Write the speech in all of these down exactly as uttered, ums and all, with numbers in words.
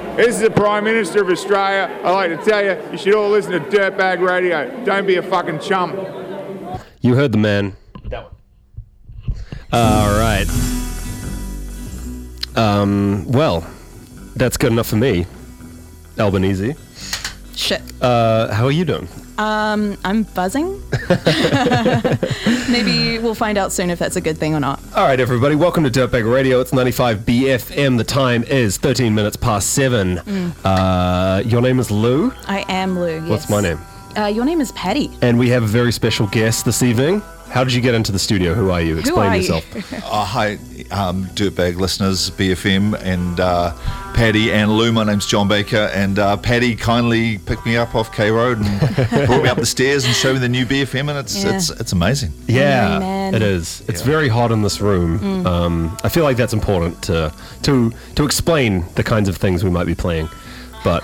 This is the Prime Minister of Australia. I'd like to tell you, you should all listen to Dirtbag Radio. Don't be a fucking chum. You heard the man. That one. All right. Um, well, that's good enough for me, Albanese. Shit. Uh, how are you doing? Um, I'm buzzing. Maybe we'll find out soon if that's a good thing or not. All right, everybody. Welcome to Dirtbag Radio. It's ninety-five B F M. The time is thirteen minutes past seven. Mm. Uh, your name is Lou? I am Lou, yes. What's my name? Uh, your name is Patty. And we have a very special guest this evening. How did you get into the studio? Who are you? Explain Who are yourself. You? uh, hi, um, Dirtbag listeners, B F M, and uh, Paddy and Lou. My name's John Baker, and uh, Paddy kindly picked me up off K Road and brought me up the stairs and showed me the new B F M, and it's Yeah. it's it's amazing. Yeah, Amen. it is. It's Yeah. very hot in this room. Mm. Um, I feel like that's important to to to explain the kinds of things we might be playing, but.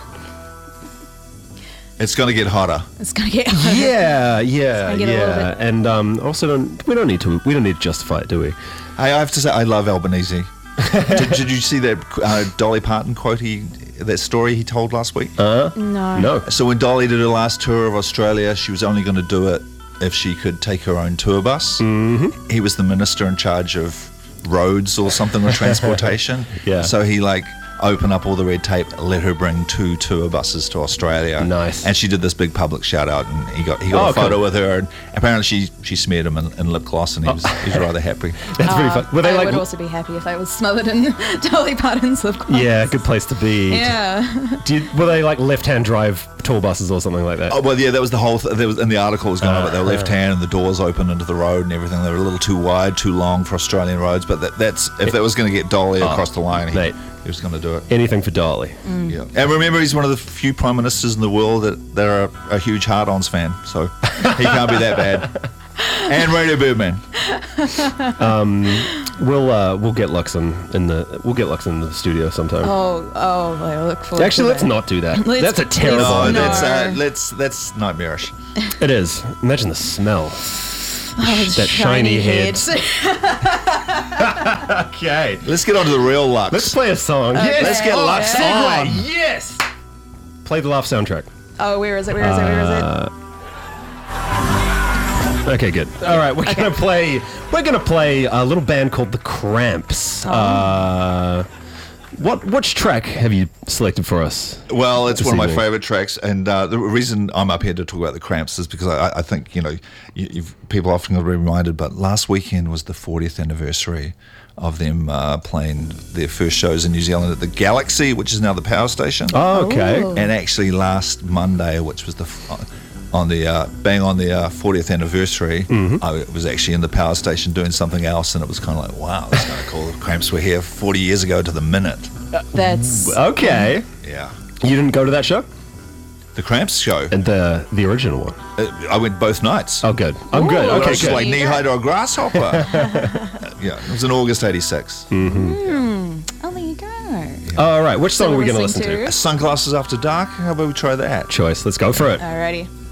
It's going to get hotter. It's gonna get Yeah, yeah, gonna get a little yeah, bit- and um, also don't we don't need to we don't need to justify it, do we? Hey, I have to say, I love Albanese. did, did you see that uh, Dolly Parton quote? He that story he told last week. Uh, No. no. So when Dolly did her last tour of Australia, she was only going to do it if she could take her own tour bus. Mm-hmm. He was the minister in charge of roads or something or transportation. Yeah. So he like opened up all the red tape, let her bring two tour buses to Australia. Nice. And she did this big public shout out, and he got he got Oh, a photo cool. with her. And apparently she she smeared him in, in lip gloss, and he was he was rather happy. That's pretty fun. Were they I like? would also be happy if I was smothered in Dolly Parton's lip gloss. Yeah, good place to be. Yeah. Do you, were they like left-hand drive tour buses or something like that? Oh, well, yeah, that was the whole. Th- there was in the article it was going on, but they were left hand and the doors open into the road and everything. They were a little too wide, too long for Australian roads. But that, that's if that was going to get Dolly Oh, across the line, he, mate. he was going to do it. Anything for Dolly. Yeah, and remember, he's one of the few prime ministers in the world that that are a, a huge Hard-Ons fan, so he can't be that bad. And Radio Birdman. We'll uh, we'll get Lux in, in the we'll get Lux in the studio sometime. Oh, oh, I look forward Actually, to let's that. not do that. Let's- That's a terrible let's No, idea. not. that's uh, let's that's nightmarish. It is. Imagine the smell. Oh, that shiny head. head. Okay. Let's get on to the real Lux. Let's play a song. Yes. Let's get Oh, Lux yeah. on. Yes. Play the Laugh soundtrack. Oh, where is it? Where is it? Where is it? Uh, Okay, good. All right, we're gonna play. We're gonna play a little band called the Cramps. Oh. Uh, what which track have you selected for us? Well, it's This one of my evening. favourite tracks, and uh, the reason I'm up here to talk about the Cramps is because I, I think you know you, you've, people often got to be reminded. But last weekend was the fortieth anniversary of them uh, playing their first shows in New Zealand at the Galaxy, which is now the Power Station. Oh, okay. Ooh. And actually, last Monday, which was the f- on the uh, bang on the uh, fortieth anniversary, Mm-hmm. I was actually in the Power Station doing something else, and it was kind of like, wow, that's kind of cool. The Cramps were here forty years ago to the minute. That's Okay. Yeah, You didn't go to that show? the Cramps show. And the the original one. Uh, I went both nights. Oh, good. I'm Ooh. good. I Okay, was good. like There you knee high go. to a grasshopper. Uh, yeah, it was in August eighty-six. oh, there you go. All right, which song So are we we're going to listen listening to? to- Sunglasses After Dark. How about we try that? Choice. Let's go for it. Alrighty.